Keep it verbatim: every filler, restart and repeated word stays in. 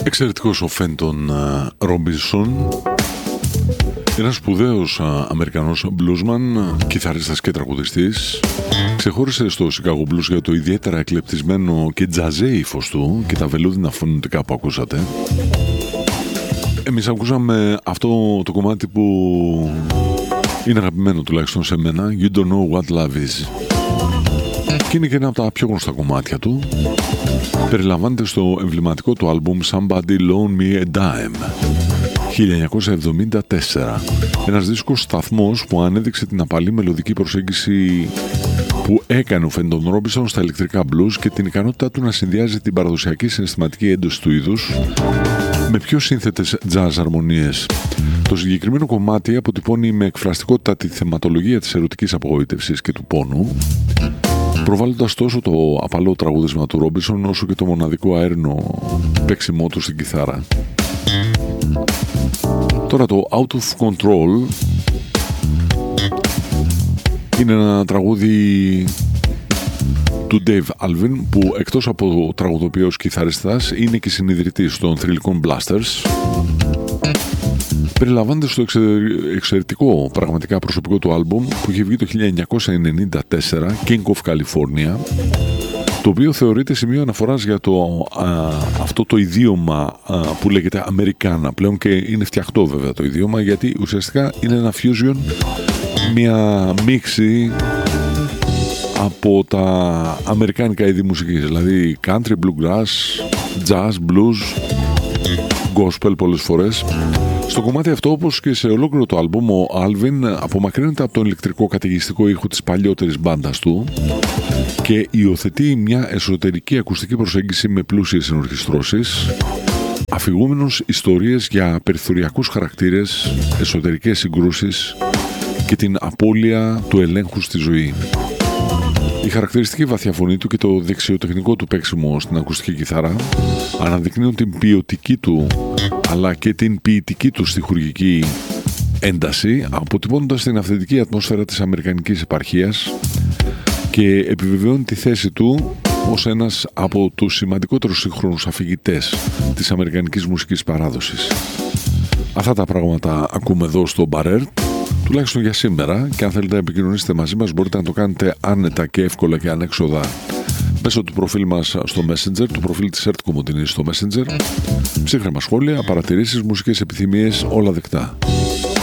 Εξαιρετικός ο Φέντον Ρόμπινσον, ένας σπουδαίος Αμερικανός μπλούσμαν, κιθαρίστας και τραγουδιστής. Ξεχώρισε στο Chicago Blues για το ιδιαίτερα εκλεπτισμένο και τζαζέ ύφος του και τα βελούδινα φωνητικά που ακούσατε. Εμείς ακούσαμε αυτό το κομμάτι που είναι αγαπημένο τουλάχιστον σε μένα, You Don't Know What Love Is. Και είναι και ένα από τα πιο γνωστά κομμάτια του. Περιλαμβάνεται στο εμβληματικό του άλμπουμ Somebody Loan Me a Dime χίλια εννιακόσια εβδομήντα τέσσερα. Ένας δίσκος σταθμός που ανέδειξε την απαλή μελωδική προσέγγιση που έκανε ο Φέντον Ρόμπινσον στα ηλεκτρικά blues και την ικανότητά του να συνδυάζει την παραδοσιακή συναισθηματική ένταση του είδους με πιο σύνθετες jazz αρμονίες. Το συγκεκριμένο κομμάτι αποτυπώνει με εκφραστικότητα τη θεματολογία της ερωτικής απογοήτευσης και του πόνου, προβάλλοντας τόσο το απαλό τραγούδισμα του Ρόμπινσον όσο και το μοναδικό αέρινο παίξιμό του στην κιθάρα. Τώρα το Out of Control είναι ένα τραγούδι του Dave Alvin που εκτός από τραγουδοποιός κιθαριστάς είναι και συνιδρυτής των θρυλικών Blasters. Περιλαμβάνεται στο εξαιρετικό πραγματικά προσωπικό του άλμπουμ που είχε βγει το χίλια εννιακόσια ενενήντα τέσσερα, King of California, το οποίο θεωρείται σημείο αναφοράς για το, α, αυτό το ιδίωμα α, που λέγεται Αμερικάνα πλέον, και είναι φτιαχτό βέβαια το ιδίωμα, γιατί ουσιαστικά είναι ένα fusion, μια μίξη από τα αμερικάνικα είδη μουσικής, δηλαδή country, bluegrass, jazz, blues, gospel πολλές φορές. Στο κομμάτι αυτό, όπως και σε ολόκληρο το άλμπουμ, ο Alvin απομακρύνεται από τον ηλεκτρικό καταιγιστικό ήχο της παλιότερης μπάντας του και υιοθετεί μια εσωτερική ακουστική προσέγγιση με πλούσιες ενορχιστρώσεις, αφηγούμενος ιστορίες για περιθωριακούς χαρακτήρες, εσωτερικές συγκρούσεις και την απώλεια του ελέγχου στη ζωή. Η χαρακτηριστική βαθιά φωνή του και το δεξιοτεχνικό του παίξιμο στην ακουστική κιθάρα αναδεικνύουν την ποιοτική του αλλά και την ποιητική του στιχουργική ένταση, αποτυπώνοντας την αυθεντική ατμόσφαιρα της αμερικανικής επαρχίας, και επιβεβαιώνει τη θέση του ως ένας από τους σημαντικότερους σύγχρονους αφηγητές της αμερικανικής μουσικής παράδοσης. Αυτά τα πράγματα ακούμε εδώ στο Μπαρέρ, τουλάχιστον για σήμερα, και αν θέλετε να επικοινωνήσετε μαζί μας μπορείτε να το κάνετε άνετα και εύκολα και ανέξοδα μέσω του προφίλ μας στο Messenger, του προφίλ της ΕΡΤ Κομωτινής στο Messenger. Ψύχρεμα σχόλια, παρατηρήσεις, μουσικές επιθυμίες, όλα δεκτά.